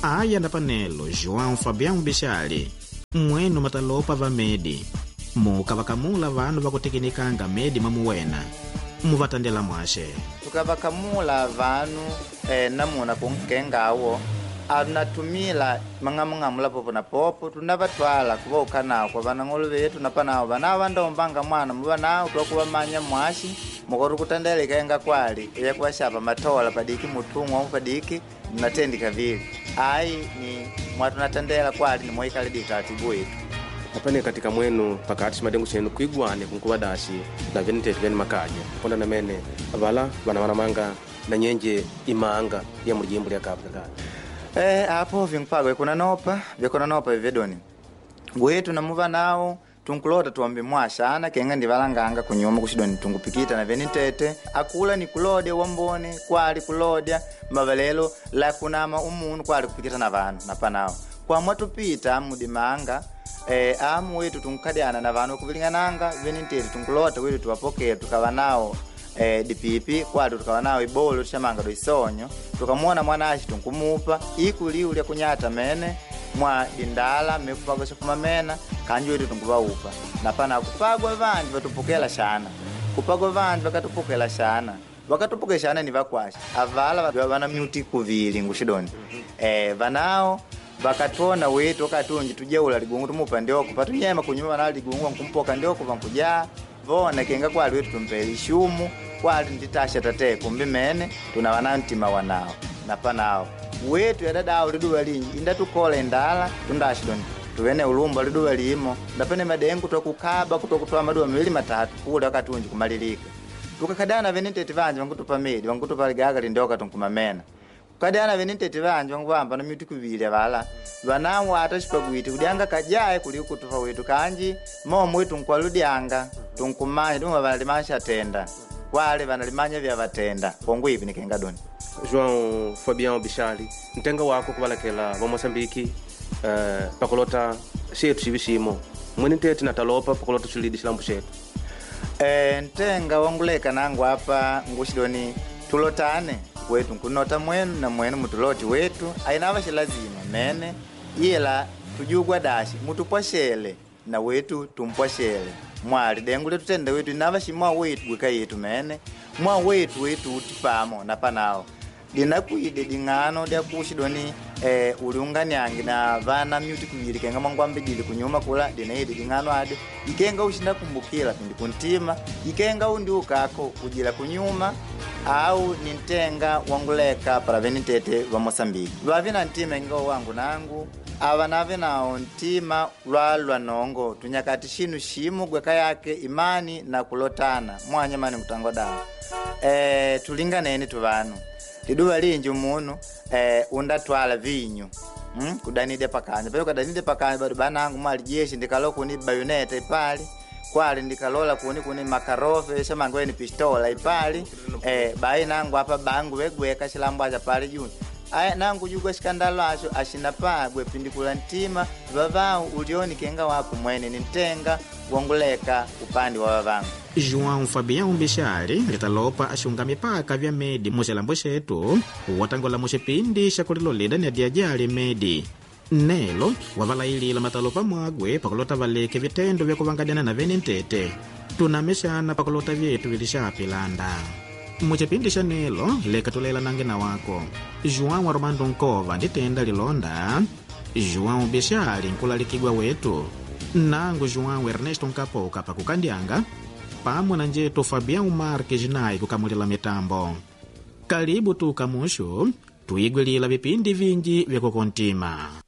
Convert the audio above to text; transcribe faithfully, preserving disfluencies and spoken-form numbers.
aya na panelo João Fabião Bixali mwenu matalopa va medi muka vakamula vanu vakutekinikanga medi mamuwena muvatandela mwashe tukavakamula vanu eh, namuna kunkengawo anatumila mangamungamula popo na popo tunavatwala kuva ukanawo kwa vanang'olo vetu napanawo vanawo vandombanga mwana muvanawo twakuvamanya mwashi mukoti kutandela ikaenga kwali iya kuwashapa matola padiki mutumwa padiki mnatendika vile ai ni mwatu natandela kwali ni mwaikale dikatibu wetu apane katika mwenu pakati madengu chenu kuigwane kunkuwa dashi na venitete veni makaja konda na mene avala vana vanamanga na nyenje imanga ya mujimbu ya kapta eh hapo vinkpago kuna nopa vikona nopa vedoni wetu namuva nao tunkulota tuambe mwashana kenga ndivalanganga kunyuma kushidoni tungupikita na venitete akula ni kulode wambone kwali kulodya mavalelo la kunama umuntu kwali kupikita na vanu napanao kwa mwatupita mudimanga eh amu wetu tunkadiana na vanu kuvilingananga venitete tunkulota wetu tuwapokea tukawa nao eh dipipi kwali tukawa nao ibolo tushamanga do isonyo tukamwona mwanashi tunkumupa ikuli ule kunyata mene mwa dindala mekupago kumamena kanji wetu tunkubaupa napana kupagwa vanji vatupokela shana kupagwa vanji vakatupokela shana vakatupokela shana ni vakwasha avala vana minuti kuvili ngushidoni eh vanao vakatona wetu wakatunji tujeula ligungu tumupa ndio kupata nyema kunyuma na ligungu nkumpoka ndio kuvankuja vona kenga kwali wetu tumpeli shumu kwali nditasha tate kumbi mene tunawana ntima wanao napanao wetu ya dada uliduwa linyi inda tukola indala tundashidoni tuwene ulumba uliduwa limo ndapene madengu tukukaba kutokutoa maduwa mwili matatu kule wakatunji kumalilika tukakadana venitete vanji wangutupa medi wangutupa ligaga lindoka tunkumamena kadana venitete vanji wangwamba na mitu kuvili vala vanamu atashipagwiti kudianga kajaye kuli kutupa wetu kanji momu wetu nkwaludianga tunkumanya tuma vanalimasha tenda wale vanalimanya vya vatenda pongu hivi nikenga doni João Fabião Bixali ntenga wako kubalakela wa Mosambiki uh, pakolota shetu chivishimo mwini tete natalopa pakolota chulidi shilambu shetu eh ntenga wanguleka nangu hapa ngushidoni tulotane wetu nkunota mwenu na mwenu mutuloti wetu ainawa shilazima mene ila tujugwa dashi mutupwashele na wetu tumpwashele mwali dengu letu tende wetu inava shimwa wetu gweka yetu mene mwa wetu wetu utipamo napanao linakuide dingano dia kushidoni eh uliunganyangi na vana myuti kuvili kenga mangwambe dili kunyuma kula dinaide dingano ade ikenga ushinda kumbukila pindi kuntima ikenga undi ukako kujila kunyuma au nintenga wanguleka para venitete wa Mosambiki vavina ntima ingo wangu nangu ava nave nao ntima lwalwa nongo tunyakati shinu shimu gweka yake imani na kulotana mwanya mani kutango dawa eh tulinganeni tuvanu liduwa linji umuntu eh undatwala vinyu mm kudanide pakanya bayo kadanide pakanya bado banangu mali jeshi ndikaloku ni bayoneta ipali kwali ndikalola kuni kuni makarofe shamangweni pistola ipali eh bayi nangu hapa bangu wegweka shilambo acha pali juu aya nangu jugwa skandalo asho ashinapa gwe pindikula ntima vavao ulioni kenga wako mwene nintenga wonguleka upandi wa vavangu João Fabião Bixali litalopa ashunga mipaka vya medi mushelambo shetu watangola mushipindi shakuliloleda ni adiajali medi nelo wavalailila matalopa mwagwe pakulota valeke vitendo vya kuvangadiana na venintete tunameshana pakulota vyetu vilishapilanda muchipindi sha nelo leka tulela nange na wako João Armando Nkova nditenda lilonda João Bixali nkulalikigwa wetu nangu João Ernesto Nkapoka pakukandianga pamwe na njeto Fabião Marques naye kukamulila mitambo karibu tukamushu tuigwelila vipindi vingi vya kukontima.